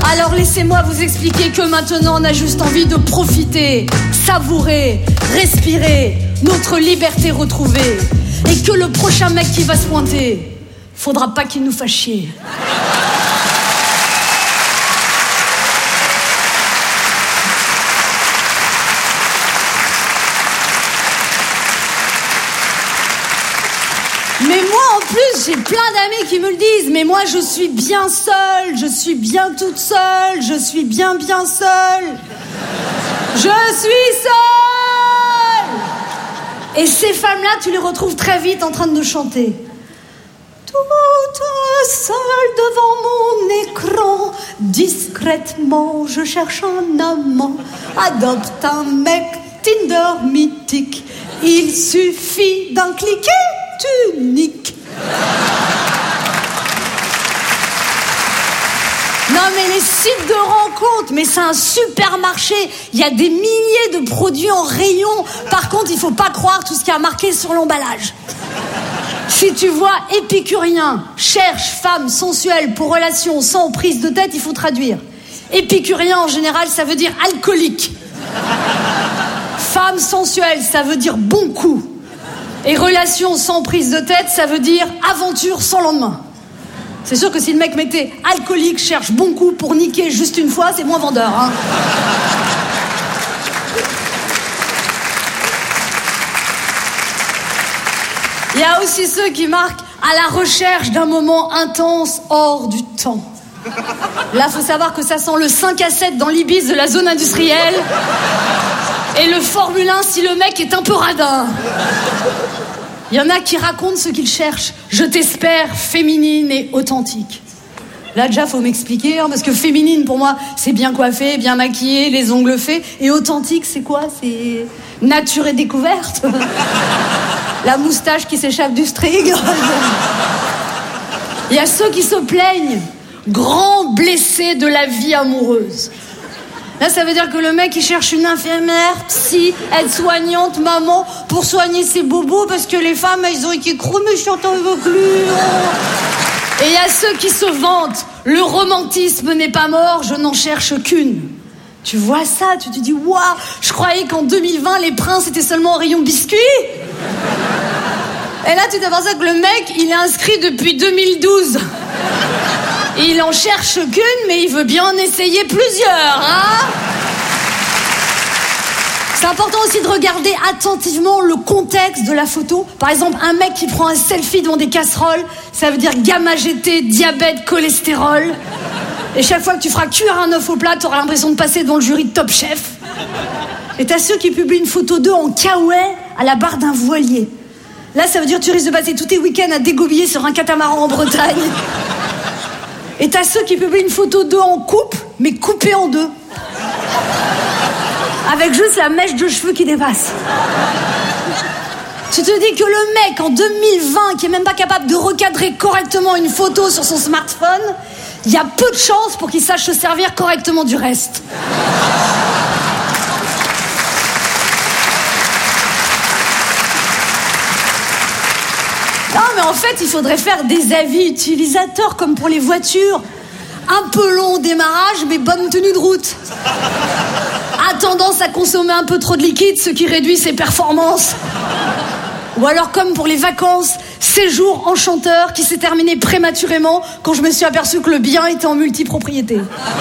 Alors laissez-moi vous expliquer que maintenant on a juste envie de profiter, savourer, respirer, notre liberté retrouvée. Et que le prochain mec qui va se pointer, faudra pas qu'il nous fasse chier. Mais moi, en plus, j'ai plein d'amis qui me le disent. Mais moi, je suis bien seule, je suis bien toute seule, je suis bien seule. Je suis seule. Et ces femmes-là, tu les retrouves très vite en train de chanter. Toute seule devant mon écran, discrètement, je cherche un amant. Adopte un mec Tinder mythique. Il suffit d'un cliquet. Unique. Non mais les sites de rencontres, mais c'est un supermarché. Il y a des milliers de produits en rayon. Par contre, il faut pas croire tout ce qui a marqué sur l'emballage. Si tu vois épicurien, cherche femme sensuelle pour relation sans prise de tête, il faut traduire. Épicurien en général, ça veut dire alcoolique. Femme sensuelle, ça veut dire bon coup. Et relation sans prise de tête, ça veut dire aventure sans lendemain. C'est sûr que si le mec mettait alcoolique, cherche bon coup pour niquer juste une fois, c'est moins vendeur, hein. Il y a aussi ceux qui marquent à la recherche d'un moment intense hors du temps. Là, faut savoir que ça sent le 5 à 7 dans l'Ibis de la zone industrielle et le Formule 1 si le mec est un peu radin. Il y en a qui racontent ce qu'ils cherchent. Je t'espère féminine et authentique. Là, déjà, faut m'expliquer, hein, parce que féminine, pour moi, c'est bien coiffé, bien maquillé, les ongles faits. Et authentique, c'est quoi? C'est nature et découverte. La moustache qui s'échappe du string. Il y a ceux qui se plaignent. Grand blessé de la vie amoureuse. Là, ça veut dire que le mec, il cherche une infirmière, psy, aide-soignante, maman, pour soigner ses bobos, parce que les femmes, elles ont été chromées, je t'entends avec lui. Et il y a ceux qui se vantent. Le romantisme n'est pas mort, je n'en cherche qu'une. Tu vois ça, tu te dis, waouh, je croyais qu'en 2020, les princes étaient seulement en rayon biscuits. Et là, tu t'aperçois que le mec, il est inscrit depuis 2012. Il en cherche qu'une, mais il veut bien en essayer plusieurs, hein. C'est important aussi de regarder attentivement le contexte de la photo. Par exemple, un mec qui prend un selfie devant des casseroles, ça veut dire gamma GT, diabète, cholestérol. Et chaque fois que tu feras cuire un œuf au plat, t'auras l'impression de passer devant le jury de Top Chef. Et t'as ceux qui publient une photo d'eux en kawaii à la barre d'un voilier. Là, ça veut dire que tu risques de passer tous tes week-ends à dégobiller sur un catamaran en Bretagne. Et t'as ceux qui publient une photo d'eux en couple, mais coupée en deux. Avec juste la mèche de cheveux qui dépasse. Tu te dis que le mec, en 2020, qui est même pas capable de recadrer correctement une photo sur son smartphone, il y a peu de chances pour qu'il sache se servir correctement du reste. Non, mais en fait, il faudrait faire des avis utilisateurs comme pour les voitures. Un peu long au démarrage, mais bonne tenue de route. A tendance à consommer un peu trop de liquide, ce qui réduit ses performances. Ou alors, comme pour les vacances, séjour enchanteur qui s'est terminé prématurément quand je me suis aperçu que le bien était en multipropriété.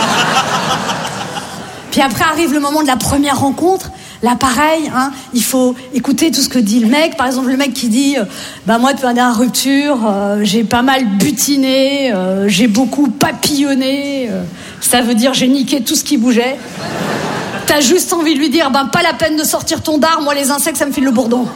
Puis après arrive le moment de la première rencontre. Là, pareil, hein, il faut écouter tout ce que dit le mec. Par exemple, le mec qui dit moi, depuis la dernière rupture, j'ai pas mal butiné, j'ai beaucoup papillonné. Ça veut dire j'ai niqué tout ce qui bougeait. T'as juste envie de lui dire pas la peine de sortir ton dard, moi les insectes ça me file le bourdon.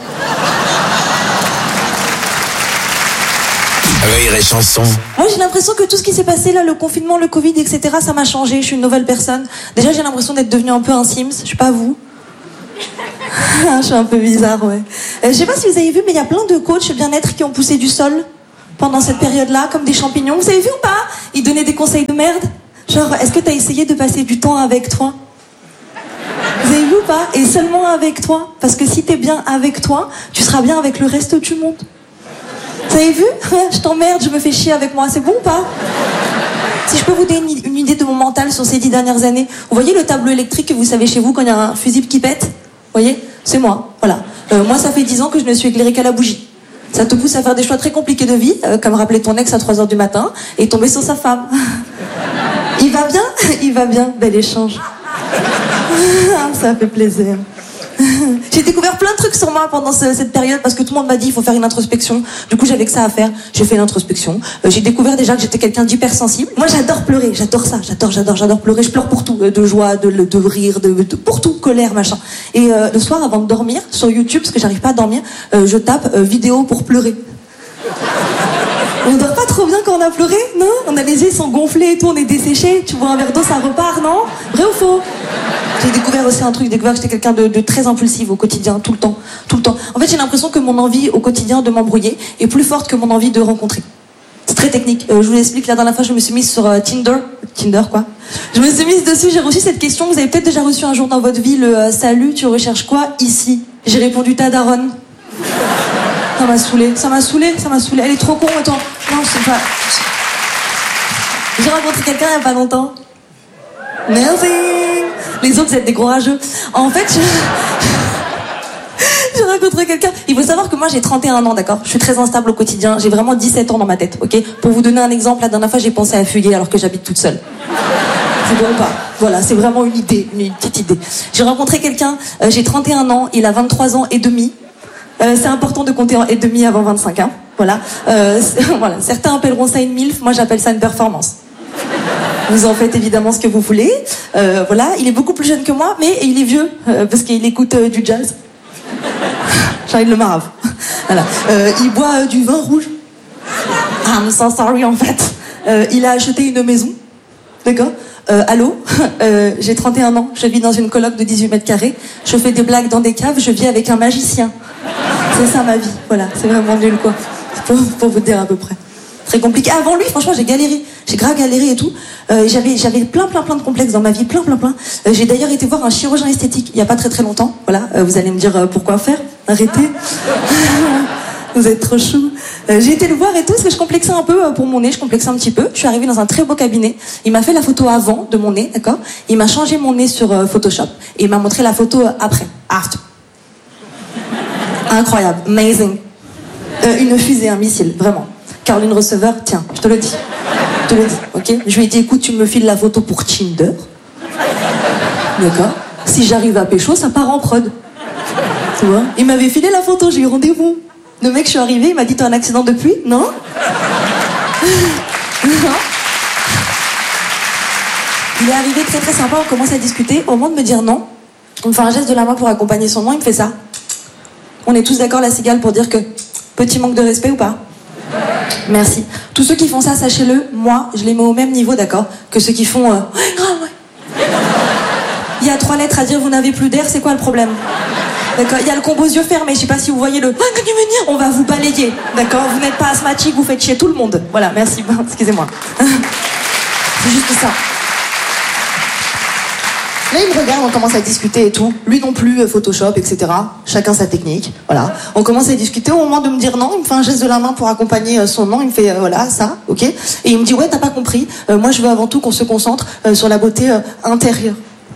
Rire et chanson. Moi j'ai l'impression que tout ce qui s'est passé là, le confinement, le Covid, etc., ça m'a changé, je suis une nouvelle personne. Déjà j'ai l'impression d'être devenue un peu un Sims, je sais pas vous. Je suis un peu bizarre, ouais. Je sais pas si vous avez vu, mais il y a plein de coachs bien-être qui ont poussé du sol pendant cette période-là, comme des champignons. Vous avez vu ou pas? Ils donnaient des conseils de merde. Genre, est-ce que t'as essayé de passer du temps avec toi? Vous avez vu ou pas? Et seulement avec toi. Parce que si t'es bien avec toi, tu seras bien avec le reste du monde. Vous avez vu? Je t'emmerde, je me fais chier avec moi. C'est bon ou pas? Si je peux vous donner une idée de mon mental sur ces 10 dernières années, vous voyez le tableau électrique que vous savez chez vous quand il y a un fusible qui pète? Vous voyez? C'est moi, voilà. Moi, ça fait 10 ans que je ne suis éclairée qu'à la bougie. Ça te pousse à faire des choix très compliqués de vie, comme rappeler ton ex à 3h du matin et tomber sur sa femme. Il va bien? Il va bien, bel échange. Ça fait plaisir. J'ai découvert plein de trucs sur moi pendant cette période parce que tout le monde m'a dit il faut faire une introspection. Du coup j'avais que ça à faire. J'ai fait l'introspection. J'ai découvert déjà que j'étais quelqu'un d'hypersensible. Moi j'adore pleurer, j'adore ça, j'adore pleurer. Je pleure pour tout, de joie, de rire, pour tout, colère, machin. Et le soir avant de dormir sur YouTube parce que j'arrive pas à dormir, je tape vidéo pour pleurer. On dort pas trop bien quand on a pleuré, non? On a les yeux sont gonflés et tout, on est desséché. Tu bois un verre d'eau, ça repart, non? Vrai ou faux? J'ai découvert aussi un truc, j'ai découvert que j'étais quelqu'un de très impulsif au quotidien, tout le temps. En fait, j'ai l'impression que mon envie au quotidien de m'embrouiller est plus forte que mon envie de rencontrer. C'est très technique. Je vous l'explique, la dernière fois, je me suis mise sur Tinder, quoi. Je me suis mise dessus, j'ai reçu cette question, vous avez peut-être déjà reçu un jour dans votre vie, le salut, tu recherches quoi ici? J'ai répondu ta daronne. Ça m'a saoulée. Elle est trop con, attends. Non, c'est pas... J'ai rencontré quelqu'un il y a pas longtemps. Merci. Les autres, vous êtes des gros rageux. En fait, j'ai rencontré quelqu'un. Il faut savoir que moi, j'ai 31 ans, d'accord? Je suis très instable au quotidien. J'ai vraiment 17 ans dans ma tête, ok? Pour vous donner un exemple, la dernière fois, j'ai pensé à fuguer alors que j'habite toute seule. C'est bon ou pas? Voilà, c'est vraiment une petite idée. J'ai rencontré quelqu'un, j'ai 31 ans, il a 23 ans et demi. C'est important de compter en et demi avant 25 ans. Voilà. Voilà. Certains appelleront ça une MILF, moi j'appelle ça une performance. Vous en faites évidemment ce que vous voulez. Voilà, il est beaucoup plus jeune que moi, mais il est vieux, parce qu'il écoute du jazz. J'ai le marave. Voilà. Il boit du vin rouge. I'm so sorry en fait. Il a acheté une maison. D'accord? Allô, j'ai 31 ans, je vis dans une coloc de 18 mètres carrés, je fais des blagues dans des caves, je vis avec un magicien. C'est ça ma vie, voilà, c'est vraiment nul quoi. Pour vous dire à peu près. Très compliqué. Avant lui, franchement, j'ai galéré. J'ai grave galéré et tout. J'avais plein de complexes dans ma vie, plein. J'ai d'ailleurs été voir un chirurgien esthétique il y a pas très longtemps. Voilà, vous allez me dire pourquoi faire. Arrêtez. Vous êtes trop chou. J'ai été le voir et tout, parce que je complexais un peu pour mon nez, je complexais un petit peu. Je suis arrivée dans un très beau cabinet. Il m'a fait la photo avant de mon nez, d'accord? Il m'a changé mon nez sur Photoshop. Et il m'a montré la photo après. After. Incroyable. Amazing. Une fusée, un missile, vraiment. Caroline Receveur, tiens, je te le dis. Ok? Je lui ai dit, écoute, tu me files la photo pour Tinder. D'accord? Si j'arrive à pécho, ça part en prod. Tu vois? Il m'avait filé la photo, j'ai eu rendez-vous. Le mec, je suis arrivée, il m'a dit, t'as un accident de pluie? Non? Non? Il est arrivé très sympa, on commence à discuter. Au moment de me dire non, il me fait un geste de la main pour accompagner son nom, il me fait ça. On est tous d'accord, la cigale, pour dire que petit manque de respect ou pas? Merci. Tous ceux qui font ça, sachez-le, moi, je les mets au même niveau, d'accord, que ceux qui font ouais, grave, ouais. Il y a 3 lettres à dire, vous n'avez plus d'air, c'est quoi le problème? D'accord, il y a le combo yeux fermés, je sais pas si vous voyez le on va vous balayer, d'accord, vous n'êtes pas asthmatique, vous faites chier tout le monde. Voilà, merci, excusez-moi. C'est juste ça. Là, il me regarde, on commence à discuter et tout. Lui non plus, Photoshop, etc. Chacun sa technique, voilà. On commence à discuter. Au moment de me dire non, il me fait un geste de la main pour accompagner son nom. Il me fait, voilà, ça, ok. Et il me dit, ouais, t'as pas compris. Moi, je veux avant tout qu'on se concentre sur la beauté intérieure.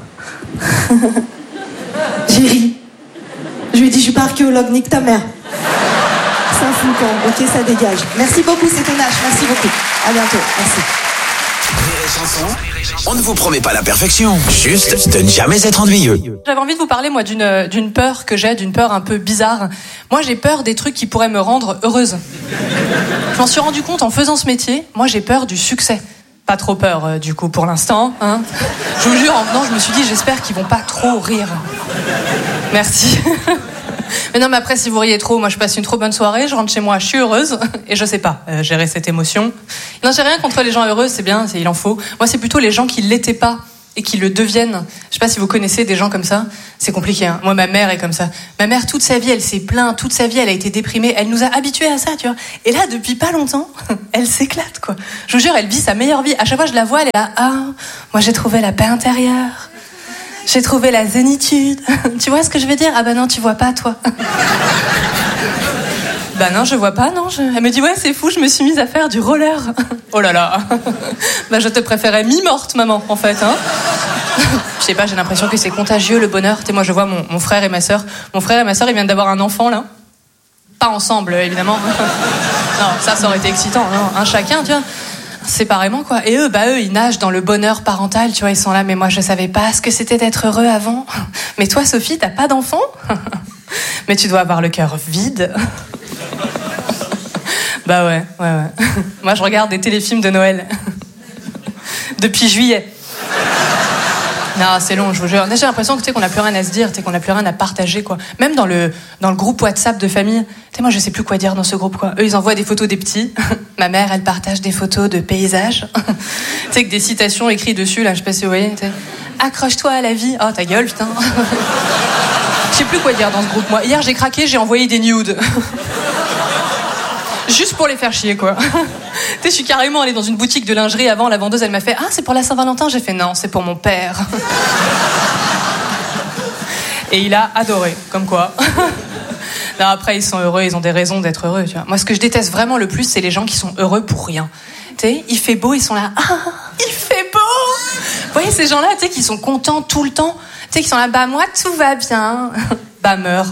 J'ai ri. Je lui ai dit, je suis pas archéologue, nique ta mère. C'est un fou quand, ok, ça dégage. Merci beaucoup, c'était Nash, merci beaucoup. À bientôt, merci. On ne vous promet pas la perfection, juste de ne jamais être ennuyeux. J'avais envie de vous parler, moi, d'une peur que j'ai, d'une peur un peu bizarre. Moi, j'ai peur des trucs qui pourraient me rendre heureuse. Je m'en suis rendu compte en faisant ce métier. Moi, j'ai peur du succès. Pas trop peur, du coup, pour l'instant. Hein. Je vous jure, en venant, je me suis dit, j'espère qu'ils vont pas trop rire. Merci. Mais non, mais après, si vous riez trop, moi, je passe une trop bonne soirée, je rentre chez moi, je suis heureuse, et je sais pas gérer cette émotion. Non, j'ai rien contre les gens heureux, c'est bien, il en faut. Moi, c'est plutôt les gens qui l'étaient pas et qui le deviennent. Je sais pas si vous connaissez des gens comme ça. C'est compliqué, hein. Moi, ma mère est comme ça. Ma mère, toute sa vie, elle s'est plainte, toute sa vie, elle a été déprimée. Elle nous a habitués à ça, tu vois. Et là, depuis pas longtemps, elle s'éclate, quoi. Je vous jure, elle vit sa meilleure vie. À chaque fois, je la vois, elle est là, moi, j'ai trouvé la paix intérieure. J'ai trouvé la zénitude. Tu vois ce que je veux dire? Ah bah non, tu vois pas, toi. Bah non, je vois pas, non. Elle me dit, ouais, c'est fou, je me suis mise à faire du roller. Oh là là. Bah je te préférais mi-morte, maman, en fait, hein. Je sais pas, j'ai l'impression que c'est contagieux, le bonheur. Tu sais, moi, je vois mon frère et ma sœur. Mon frère et ma sœur, ils viennent d'avoir un enfant, là. Pas ensemble, évidemment. Non, ça aurait été excitant, non. Un chacun, tu vois. Séparément, quoi. Et eux, ils nagent dans le bonheur parental, tu vois. Ils sont là, mais moi, je savais pas ce que c'était d'être heureux avant. Mais toi, Sophie, t'as pas d'enfant? Mais tu dois avoir le cœur vide. Bah ouais. Moi, je regarde des téléfilms de Noël. Depuis juillet. Non, c'est long, je vous jure. J'ai l'impression que, tu sais, qu'on n'a plus rien à se dire, tu sais, qu'on n'a plus rien à partager, quoi. Même dans le groupe WhatsApp de famille. Tu sais, moi, je sais plus quoi dire dans ce groupe, quoi. Eux, ils envoient des photos des petits. Ma mère, elle partage des photos de paysages. Tu sais, avec des citations écrites dessus, là, je sais pas si vous voyez. Tu sais, accroche-toi à la vie. Oh, ta gueule, putain. Je sais plus quoi dire dans ce groupe, moi. Hier, j'ai craqué, j'ai envoyé des nudes. Juste pour les faire chier, quoi. Tu sais, je suis carrément allée dans une boutique de lingerie avant, la vendeuse, elle m'a fait « Ah, c'est pour la Saint-Valentin ?» J'ai fait « Non, c'est pour mon père. » Et il a adoré, comme quoi. Non, après, ils sont heureux, ils ont des raisons d'être heureux, tu vois. Moi, ce que je déteste vraiment le plus, c'est les gens qui sont heureux pour rien. Tu sais, il fait beau, ils sont là « Ah, il fait beau !» Vous voyez, ces gens-là, tu sais, qui sont contents tout le temps. Tu sais, qui sont là « Bah, moi, tout va bien. » Bah, meurs.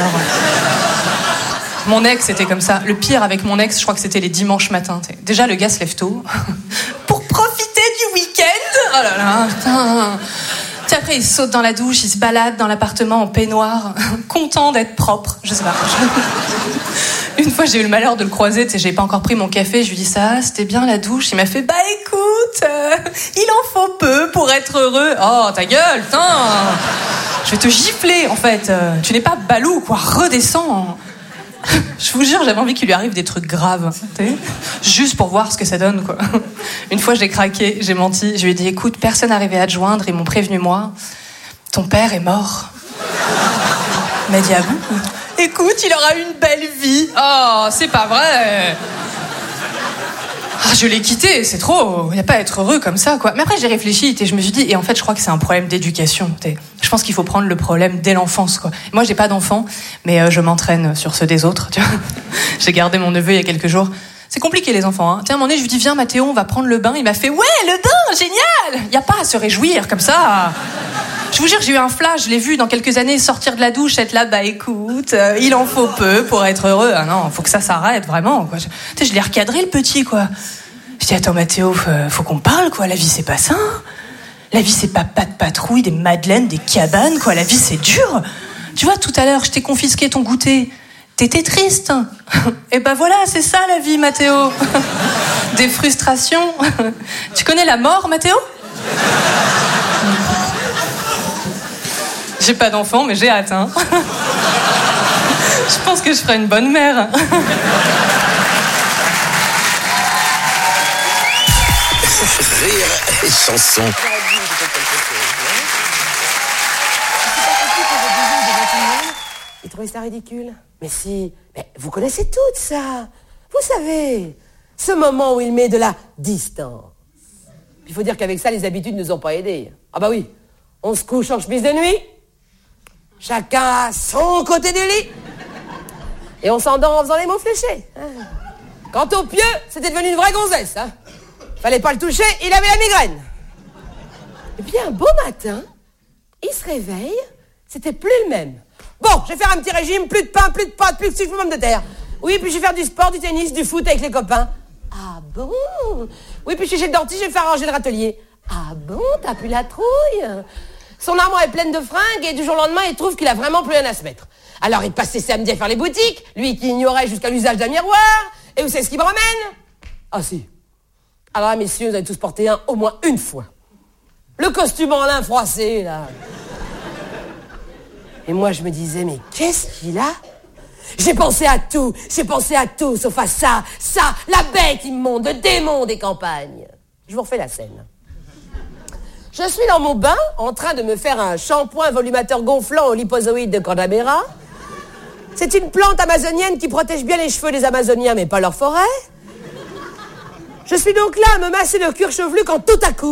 Mon ex, c'était comme ça. Le pire avec mon ex, je crois que c'était les dimanches matins. T'sais. Déjà, le gars se lève tôt pour profiter du week-end. Oh là là, putain. Puis après, il saute dans la douche, il se balade dans l'appartement en peignoir, content d'être propre. Je sais pas. Une fois, j'ai eu le malheur de le croiser. J'ai pas encore pris mon café. Je lui dis ça, c'était bien la douche. Il m'a fait, bah écoute, il en faut peu pour être heureux. Oh, ta gueule, putain. Je vais te gifler, en fait. Tu n'es pas balou, quoi. Redescends. Je vous jure, j'avais envie qu'il lui arrive des trucs graves, juste pour voir ce que ça donne, quoi. Une fois, j'ai craqué, j'ai menti. Je lui ai dit, écoute, personne n'arrivait à te joindre, ils m'ont prévenu moi. Ton père est mort. Il m'a dit, ah bon ? Écoute, il aura une belle vie. Oh, c'est pas vrai. Ah, je l'ai quitté, c'est trop. Il n'y a pas à être heureux comme ça, quoi. Mais après, j'ai réfléchi et je me suis dit, et en fait, je crois que c'est un problème d'éducation. Je pense qu'il faut prendre le problème dès l'enfance, quoi. Moi, j'ai pas d'enfant, mais je m'entraîne sur ceux des autres, tu vois. J'ai gardé mon neveu il y a quelques jours. C'est compliqué, les enfants, hein. Tu sais, à un moment donné, je lui dis, viens, Mathéo, on va prendre le bain. Il m'a fait, ouais, le bain, génial. Il n'y a pas à se réjouir comme ça. Je vous jure, j'ai eu un flash, je l'ai vu dans quelques années sortir de la douche, être là, bah écoute, il en faut peu pour être heureux. Ah non, faut que ça s'arrête, vraiment, quoi. Tu sais, je l'ai recadré, le petit, quoi. Je dis, attends, Mathéo, faut qu'on parle, quoi. La vie, c'est pas ça. La vie, c'est pas de patrouille, des madeleines, des cabanes, quoi. La vie, c'est dur. Tu vois, tout à l'heure, je t'ai confisqué ton goûter. T'étais triste. Et ben voilà, c'est ça, la vie, Mathéo. Des frustrations. Tu connais la mort, Mathéo ? J'ai pas d'enfant, mais j'ai hâte, hein. Je pense que je ferai une bonne mère. Rire et chanson. Vous trouvez ça ridicule ? Mais si, mais vous connaissez toutes ça. Vous savez, ce moment où il met de la distance. Il faut dire qu'avec ça, les habitudes ne nous ont pas aidés. Ah bah oui, on se couche en chemise de nuit, chacun à son côté du lit, et on s'endort en faisant les mots fléchés. Quant au pieu, c'était devenu une vraie gonzesse. Fallait pas le toucher, il avait la migraine. Et puis un beau matin, il se réveille, c'était plus le même. Bon, je vais faire un petit régime, plus de pain, plus de pâtes, plus de sucre, de terre. Oui, puis je vais faire du sport, du tennis, du foot avec les copains. Ah bon ? Oui, puis je suis chez le dentiste, je vais faire arranger le râtelier. Ah bon, t'as plus la trouille ? Son armoire est pleine de fringues et du jour au lendemain, il trouve qu'il a vraiment plus rien à se mettre. Alors il passe ses samedis à faire les boutiques, lui qui ignorait jusqu'à l'usage d'un miroir. Et où c'est ce qui me ramène ? Ah si. Alors là, messieurs, vous avez tous porté un au moins une fois. Le costume en lin froissé, là. Et moi, je me disais, mais qu'est-ce qu'il a ? J'ai pensé à tout, sauf à ça, la bête immonde, le démon des campagnes. Je vous refais la scène. Je suis dans mon bain, en train de me faire un shampoing volumateur gonflant au lipozoïde de Candamera. C'est une plante amazonienne qui protège bien les cheveux des Amazoniens, mais pas leur forêt. Je suis donc là à me masser le cuir chevelu quand tout à coup,